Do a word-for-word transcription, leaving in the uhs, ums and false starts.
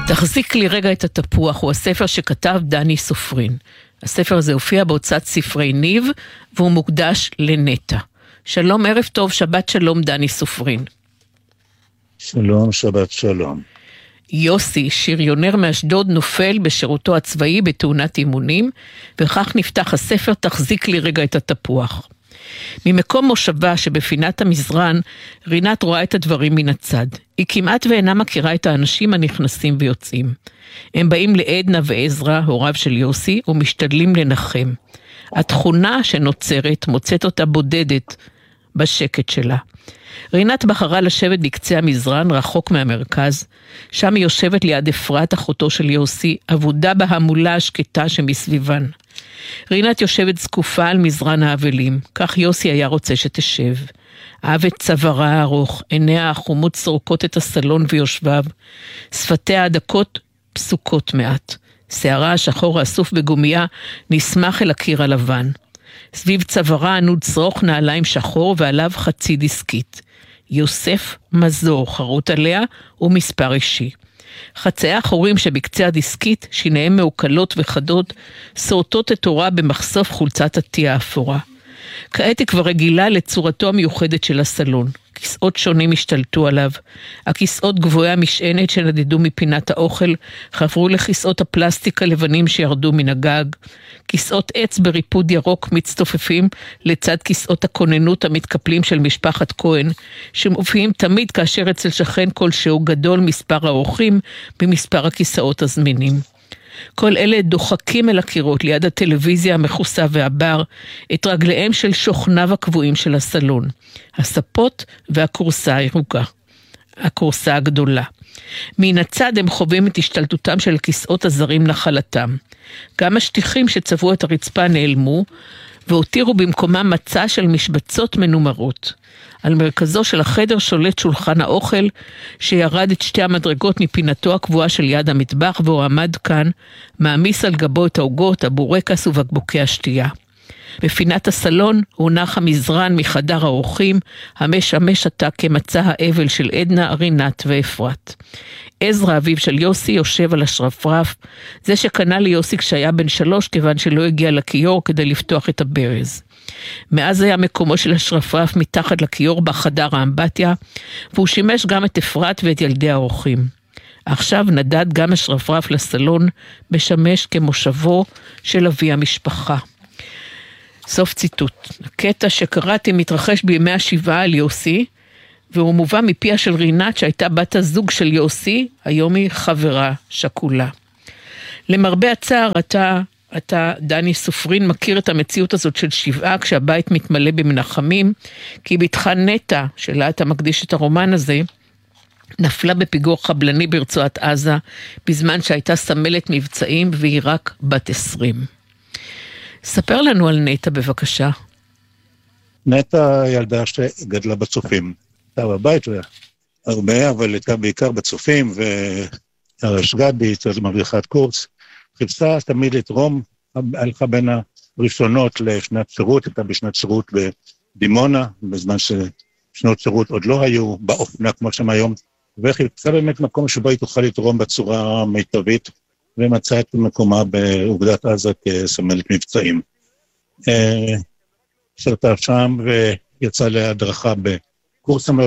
תחזיק לי רגע את התפוח, הוא הספר שכתב דני סופרין. הספר הזה הופיע בהוצאת ספרי ניב, והוא מוקדש לנטע. שלום, ערב טוב, שבת שלום דני סופרין. שלום, שבת שלום. יוסי, שריונר מאשדוד, נופל בשירותו הצבאי בתאונת אימונים, וכך נפתח הספר תחזיק לי רגע את התפוח. ממקום מושבה שבפינת המזרן, רינת רואה את הדברים מן הצד. היא כמעט ואינה מכירה את האנשים הנכנסים ויוצאים. הם באים לעדנה ועזרא, הוריו של יוסי, ומשתדלים לנחם. התכונה שנוצרת מוצאת אותה בודדת בשקט שלה. רינת בחרה לשבת בקצה המזרן רחוק מהמרכז, שם היא יושבת ליד אפרת אחותו של יוסי, עבודה בהמולה השקטה שמסביבן. רינת יושבת זקופה על מזרן האבלים, כך יוסי היה רוצה שתשב. אהב את צווארה הארוך, עיניה החומות סורקות את הסלון ויושביו, שפתיה הדקות פסוקות מעט. שערה השחור האסוף בגומיה נסמך אל הקיר הלבן. סביב צווארה ענוד צרוך נעליים שחור ועליו חצי דיסקית. יוסף מזור חרוט עליה ומספר אישי. חצאי החורים שבקצה הדיסקית, שיניהם מעוקלות וחדות, סורטות את אורה במחשוף חולצת עטיה האפורה. כעת היא כבר רגילה לצורתו המיוחדת של הסלון. כיסאות שונים השתלטו עליו. הכיסאות גבוהי המשענת שנדדו מפינת האוכל, חברו לכיסאות הפלסטיק הלבנים שירדו מן הגג. כיסאות עץ בריפוד ירוק מצטופפים לצד כיסאות הכוננות המתקפלים של משפחת כהן, שמופיעים תמיד כאשר אצל שכן כלשהו גדול מספר האורחים במספר הכיסאות הזמינים. כל אלה דוחקים אל הקירות ליד הטלוויזיה המכוסה והבר, את רגליהם של שוכניו הקבועים של הסלון, הספות והקורסה הירוקה, הקורסה הגדולה. מן הצד הם חווים את השתלטותם של כיסאות הזרים נחלתם. גם השטיחים שצבעו את הרצפה נעלמו, והותירו במקומם מצע של משבצות מנומרות. על מרכזו של החדר שולט שולחן האוכל, שירד את שתי המדרגות מפינתו הקבועה של יד המטבח, והוא עמד כאן, מעמיס על גבו את העוגות, הבורקס ובקבוקי השתייה. בפינת הסלון הונח המזרן מחדר האורחים, המשמש עתה כמצע האבל של עדנה, רינת ואפרת. עזרא, אביו של יוסי, יושב על השרפרף, זה שקנה ליוסי כשהיה בן שלוש, כיוון שלא הגיע לכיור כדי לפתוח את הברז. מאז היה מקומו של השרפרף מתחת לכיור בחדר האמבטיה, והוא שימש גם את אפרת ואת ילדי האורחים. עכשיו נדד גם השרפרף לסלון, משמש כמושבו של אבי המשפחה. סוף ציטוט. הקטע שקראתי מתרחש בימי השבעה על יוסי, והוא מובא מפיה של רינת שהייתה בת הזוג של יוסי, היום היא חברה שקולה. למרבה הצער, אתה, אתה דני סופרין מכיר את המציאות הזאת של שבעה כשהבית מתמלא במנחמים, כי בתך נטע, שלה אתה מקדיש את הרומן הזה, נפלה בפיגוע חבלני ברצועת עזה, בזמן שהייתה סמלת מבצעים והיא רק בת עשרים. ספר לנו על נטע בבקשה. נטע ילדה שגדלה בצופים. הייתה בבית הרבה, אבל הייתה בעיקר בצופים, והרש גבי, זאת מדריכת קורס, חיפשה תמיד לתרום, הלכה בין הראשונות לשנת שירות, הייתה בשנת שירות בדימונה, בזמן ששנות שירות עוד לא היו באופנה כמו שם היום, וחיפשה באמת מקום שבו היא תוכל לתרום בצורה מיטבית, ומצאה את מקומה באוגדת עזה כסמלת מבצעים. שרתה שם ויצאה להדרכה בקורס